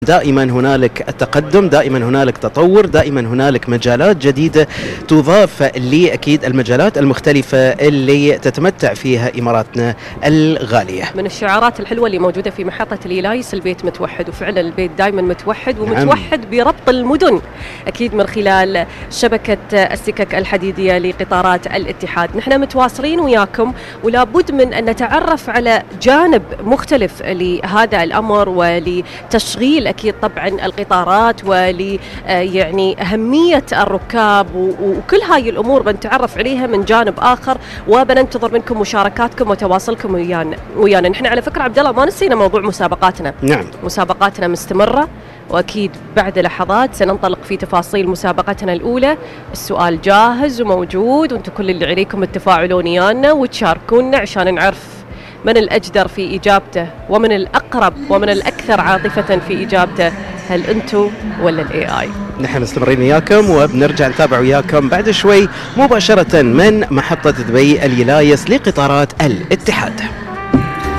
دائما هنالك التقدم، دائما هنالك تطور، دائما هنالك مجالات جديدة تضاف لأكيد المجالات المختلفة اللي تتمتع فيها إماراتنا الغالية. من الشعارات الحلوة اللي موجودة في محطة اليلايس البيت متوحد، وفعلا البيت دائما متوحد ومتوحد بربط المدن أكيد من خلال شبكة السكك الحديدية لقطارات الاتحاد. نحن متواصلين وياكم ولابد من أن نتعرف على جانب مختلف لهذا الأمر ولتشغيل أكيد طبعا القطارات يعني أهمية الركاب وكل هاي الأمور بنتعرف عليها من جانب آخر، وبننتظر منكم مشاركاتكم وتواصلكم ويانا. نحن على فكرة عبد الله ما نسينا موضوع مسابقاتنا. نعم، مسابقاتنا مستمرة، وأكيد بعد لحظات سننطلق في تفاصيل مسابقتنا الأولى. السؤال جاهز وموجود، وانتم كل اللي عليكم تتفاعلون ويانا وتشاركونا عشان نعرف من الأجدر في إجابته ومن الأقرب ومن الأكثر عاطفة في إجابته، هل أنتم ولا الAI؟ نحن مستمرين وياكم وبنرجع نتابع وياكم بعد شوي مباشرة من محطة دبي اليلايس لقطارات الاتحاد.